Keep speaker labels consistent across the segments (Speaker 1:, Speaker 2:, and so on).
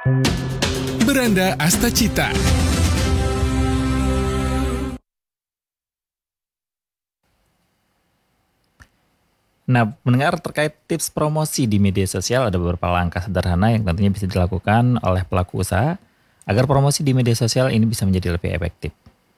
Speaker 1: Beranda Astacita.
Speaker 2: Nah, mendengar terkait tips promosi di media sosial, ada beberapa langkah sederhana yang tentunya bisa dilakukan oleh pelaku usaha agar promosi di media sosial ini bisa menjadi lebih efektif.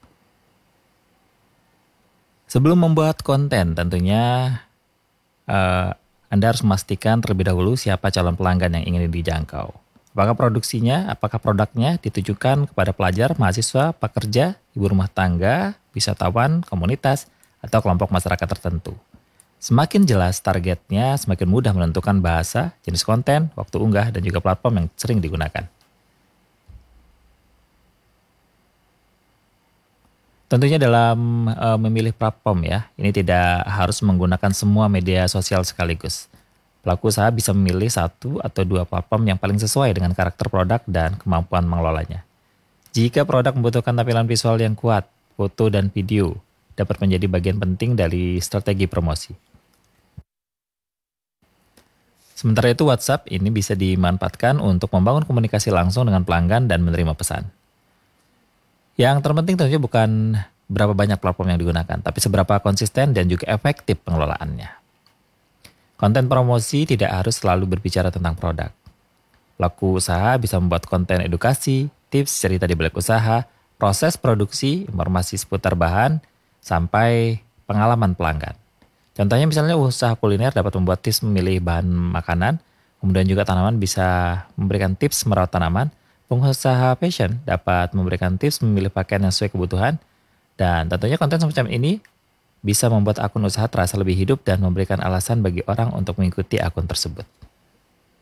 Speaker 2: Sebelum membuat konten, tentunya Anda harus memastikan terlebih dahulu siapa calon pelanggan yang ingin dijangkau. Apakah apakah produknya ditujukan kepada pelajar, mahasiswa, pekerja, ibu rumah tangga, wisatawan, komunitas, atau kelompok masyarakat tertentu. Semakin jelas targetnya, semakin mudah menentukan bahasa, jenis konten, waktu unggah, dan juga platform yang sering digunakan. Tentunya dalam memilih platform ya, ini tidak harus menggunakan semua media sosial sekaligus. Pelaku usaha bisa memilih satu atau dua platform yang paling sesuai dengan karakter produk dan kemampuan mengelolanya. Jika produk membutuhkan tampilan visual yang kuat, foto dan video dapat menjadi bagian penting dari strategi promosi. Sementara itu WhatsApp ini bisa dimanfaatkan untuk membangun komunikasi langsung dengan pelanggan dan menerima pesan. Yang terpenting tentunya bukan berapa banyak platform yang digunakan, tapi seberapa konsisten dan juga efektif pengelolaannya. Konten promosi tidak harus selalu berbicara tentang produk. Pelaku usaha bisa membuat konten edukasi, tips cerita di balik usaha, proses produksi, informasi seputar bahan, sampai pengalaman pelanggan. Contohnya misalnya usaha kuliner dapat membuat tips memilih bahan makanan, kemudian juga tanaman bisa memberikan tips merawat tanaman, pengusaha fashion dapat memberikan tips memilih pakaian yang sesuai kebutuhan, dan tentunya konten semacam ini bisa membuat akun usaha terasa lebih hidup dan memberikan alasan bagi orang untuk mengikuti akun tersebut.